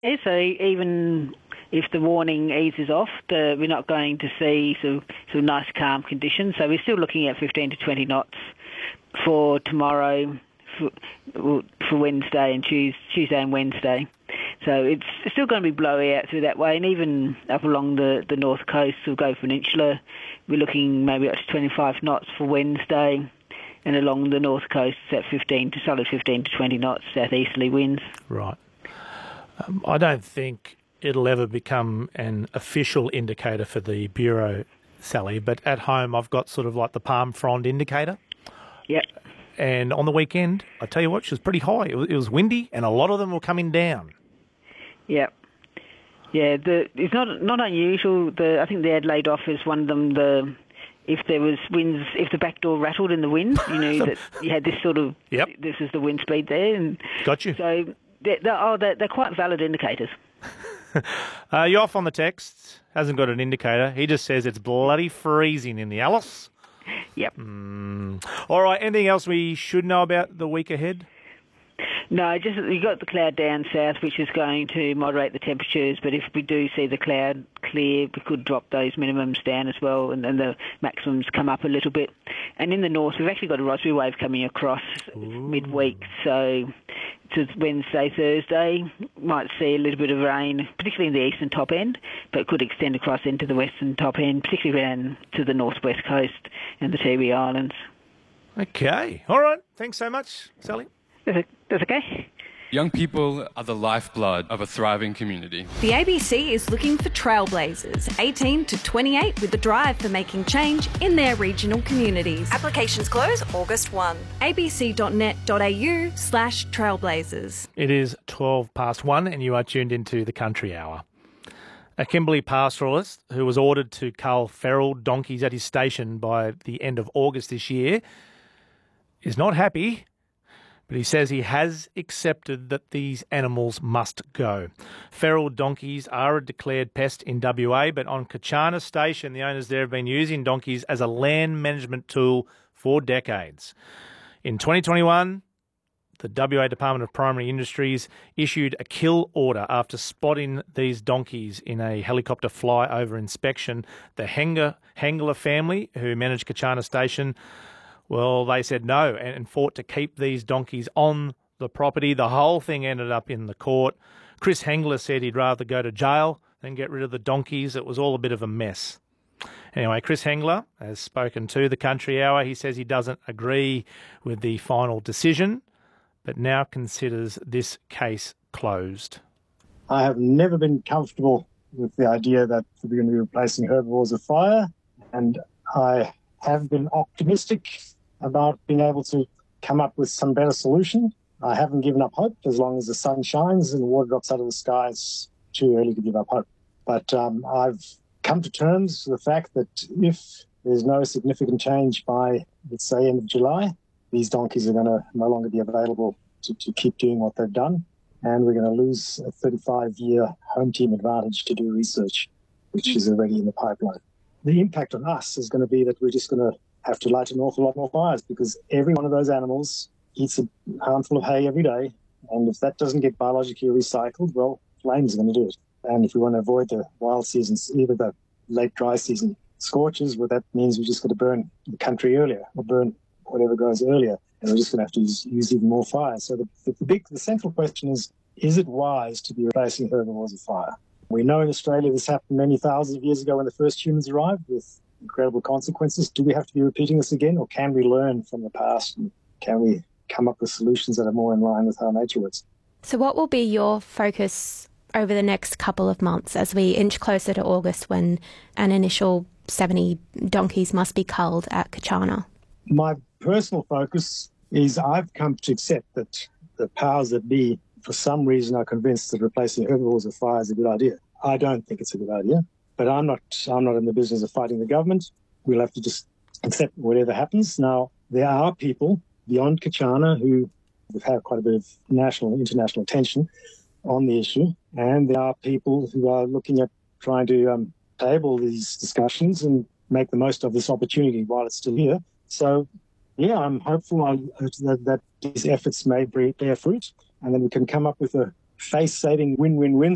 Yeah, so even if the warning eases off, we're not going to see sort of nice calm conditions. So we're still looking at 15 to 20 knots for tomorrow, for Wednesday and Tuesday and Wednesday. So it's still going to be blowy out through that way, and even up along the north coast of Gove Peninsula, we're looking maybe up to 25 knots for Wednesday, and along the north coast it's at solid 15 to 20 knots southeasterly winds. Right. I don't think it'll ever become an official indicator for the Bureau, Sally, but at home I've got sort of like the palm frond indicator. Yep. And on the weekend, I tell you what, she was pretty high. It was windy, and a lot of them were coming down. Yep. Yeah, it's not unusual. I think the Adelaide office, one of them, if there was winds, if the back door rattled in the wind, you knew that you had this sort of, this is the wind speed there. And got you. So they're quite valid indicators. You're off on the text. Hasn't got an indicator. He just says it's bloody freezing in the Alice. Yep. All right, anything else we should know about the week ahead? No, just you got the cloud down south, which is going to moderate the temperatures. But if we do see the cloud clear, we could drop those minimums down as well, and then the maximums come up a little bit. And in the north, we've actually got a Rossby wave coming across midweek, so to Wednesday, Thursday, might see a little bit of rain, particularly in the eastern top end, but could extend across into the western top end, particularly around to the northwest coast and the Tiwi Islands. Okay. All right. Thanks so much, Sally. That's okay. Young people are the lifeblood of a thriving community. The ABC is looking for trailblazers, 18 to 28, with a drive for making change in their regional communities. Applications close August 1. abc.net.au/trailblazers. It is 1:12 and you are tuned into the Country Hour. A Kimberley pastoralist who was ordered to cull feral donkeys at his station by the end of August this year is not happy, but he says he has accepted that these animals must go. Feral donkeys are a declared pest in WA, but on Kachana Station, the owners there have been using donkeys as a land management tool for decades. In 2021, the WA Department of Primary Industries issued a kill order after spotting these donkeys in a helicopter flyover inspection. The Hengler family, who managed Kachana Station, well, they said no and fought to keep these donkeys on the property. The whole thing ended up in the court. Chris Hengler said he'd rather go to jail than get rid of the donkeys. It was all a bit of a mess. Anyway, Chris Hengler has spoken to the Country Hour. He says he doesn't agree with the final decision, but now considers this case closed. I have never been comfortable with the idea that we're going to be replacing herbivores with fire, and I have been optimistic about being able to come up with some better solution. I haven't given up hope. As long as the sun shines and the water drops out of the sky, it's too early to give up hope. But I've come to terms with the fact that if there's no significant change by, let's say, end of July, these donkeys are going to no longer be available to keep doing what they've done. And we're going to lose a 35-year home team advantage to do research, which is already in the pipeline. The impact on us is going to be that we're just going to have to light an awful lot more fires, because every one of those animals eats a handful of hay every day. And if that doesn't get biologically recycled, well, flames are going to do it. And if we want to avoid the wild seasons, either the late dry season scorches, well, that means we're just going to burn the country earlier, or burn whatever grows earlier. And we're just going to have to use even more fire. So the central question is it wise to be replacing herbivores with fire? We know in Australia this happened many thousands of years ago when the first humans arrived with incredible consequences. Do we have to be repeating this again, or can we learn from the past, and can we come up with solutions that are more in line with how nature works? So what will be your focus over the next couple of months as we inch closer to August, when an initial 70 donkeys must be culled at Kachana? My personal focus is I've come to accept that the powers that be, for some reason, are convinced that replacing herbivores with fire is a good idea. I don't think it's a good idea, but I'm not in the business of fighting the government. We'll have to just accept whatever happens. Now, there are people beyond Kachana who have had quite a bit of national and international attention on the issue, and there are people who are looking at trying to table these discussions and make the most of this opportunity while it's still here. So, yeah, I'm hopeful that these efforts may bear fruit, and then we can come up with a face-saving win-win-win